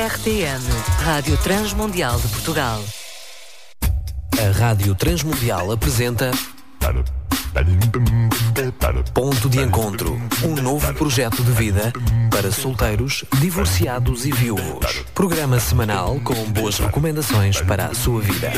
RTM, Rádio Transmundial de Portugal. A Rádio Transmundial apresenta Ponto de Encontro, um novo projeto de vida para solteiros, divorciados e viúvos. Programa semanal com boas recomendações para a sua vida.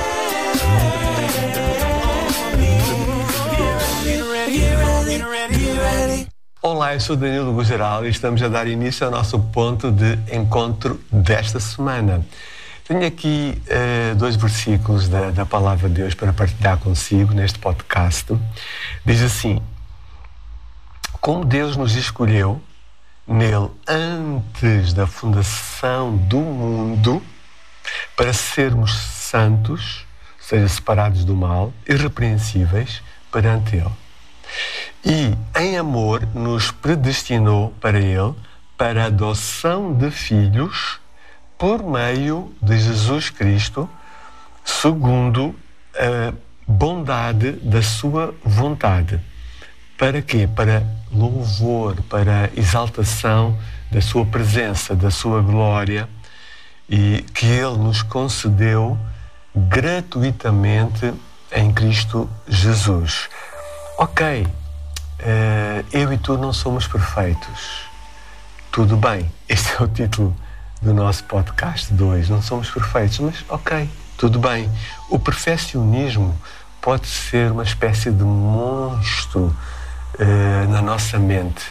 Olá, eu sou Danilo Gugeral e estamos a dar início ao nosso ponto de encontro desta semana. Tenho aqui dois versículos da Palavra de Deus para partilhar consigo neste podcast. Diz assim: como Deus nos escolheu nele antes da fundação do mundo para sermos santos, ou seja, separados do mal, irrepreensíveis perante Ele. E, em amor, nos predestinou para Ele, para a adoção de filhos, por meio de Jesus Cristo, segundo a bondade da sua vontade. Para quê? Para louvor, para exaltação da sua presença, da sua glória, e que Ele nos concedeu gratuitamente em Cristo Jesus. Ok, eu e tu não somos perfeitos. Tudo bem, este é o título do nosso podcast 2. Não somos perfeitos, mas ok, tudo bem. O perfeccionismo pode ser uma espécie de monstro na nossa mente.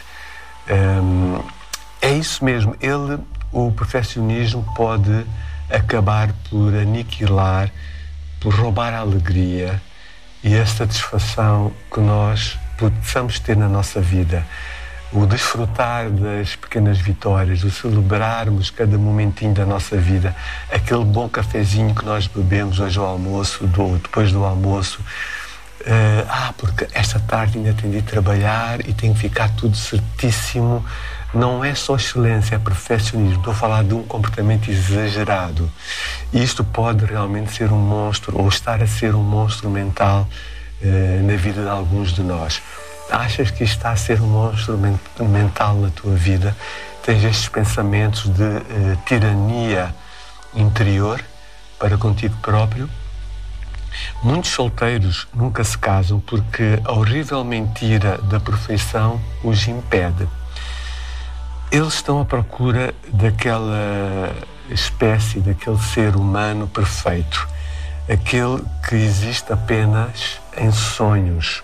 É isso mesmo, o perfeccionismo pode acabar por aniquilar, por roubar a alegria e a satisfação que nós possamos ter na nossa vida. O desfrutar das pequenas vitórias, o celebrarmos cada momentinho da nossa vida, aquele bom cafezinho que nós bebemos hoje ao almoço, depois do almoço, porque esta tarde ainda tenho de ir trabalhar e tem que ficar tudo certíssimo. Não é só excelência, é perfeccionismo. Estou a falar de um comportamento exagerado. E isto pode realmente ser um monstro, ou estar a ser um monstro mental na vida de alguns de nós. Achas que isto está a ser um monstro mental na tua vida? Tens estes pensamentos de tirania interior para contigo próprio? Muitos solteiros nunca se casam porque a horrível mentira da perfeição os impede. Eles estão à procura daquela espécie, daquele ser humano perfeito, aquele que existe apenas em sonhos.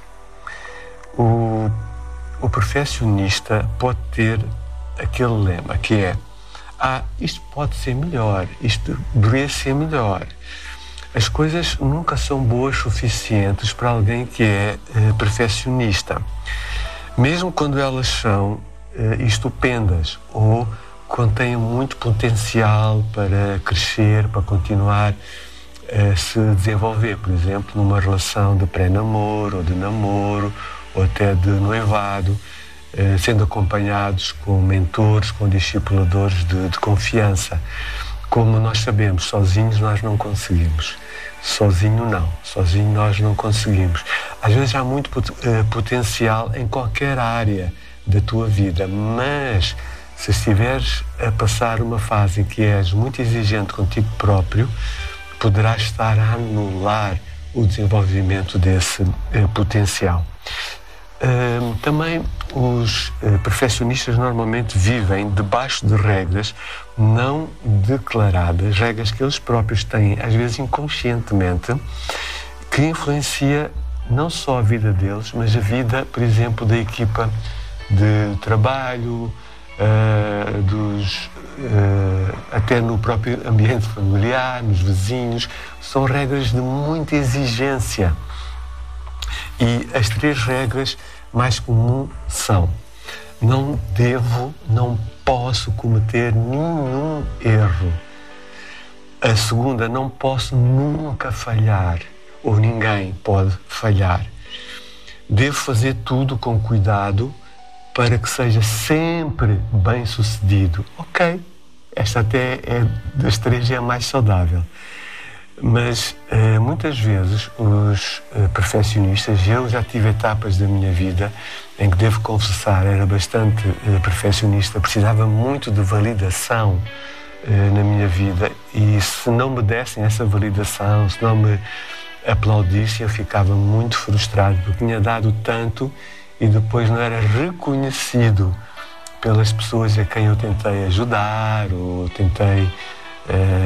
O perfeccionista pode ter aquele lema que é: isto pode ser melhor, isto deveria ser melhor. As coisas nunca são boas o suficientes para alguém que é perfeccionista. Mesmo quando elas são estupendas ou contêm muito potencial para crescer, para continuar a se desenvolver, por exemplo, numa relação de pré-namoro ou de namoro ou até de noivado, sendo acompanhados com mentores, com discipuladores de confiança. Como nós sabemos, sozinhos nós não conseguimos. Sozinho nós não conseguimos. Às vezes há muito potencial em qualquer área da tua vida, mas se estiveres a passar uma fase em que és muito exigente contigo próprio, poderás estar a anular o desenvolvimento desse potencial. Também os perfeccionistas normalmente vivem debaixo de regras não declaradas, regras que eles próprios têm, às vezes inconscientemente, que influencia não só a vida deles, mas a vida, por exemplo, da equipa de trabalho, até no próprio ambiente familiar, nos vizinhos. São regras de muita exigência. E as 3 regras mais comuns são: não devo, não posso cometer nenhum erro. A segunda: não posso nunca falhar, ou ninguém pode falhar. Devo fazer tudo com cuidado para que seja sempre bem sucedido. Ok, esta até é das 3 é a mais saudável. Mas muitas vezes os perfeccionistas, eu já tive etapas da minha vida em que, devo confessar, era bastante perfeccionista, precisava muito de validação na minha vida, e se não me dessem essa validação, se não me aplaudissem, eu ficava muito frustrado, porque tinha dado tanto e depois não era reconhecido pelas pessoas a quem eu tentei ajudar ou tentei